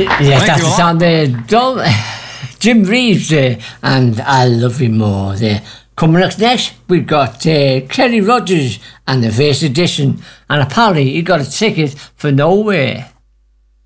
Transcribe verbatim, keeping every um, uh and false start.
Yeah, Thank that's you the all. song there. Don't, Jim Reeves there, and I Love You More there. Coming up next, we've got uh, Kenny Rogers and the Face Edition. And apparently, you got a ticket for Nowhere.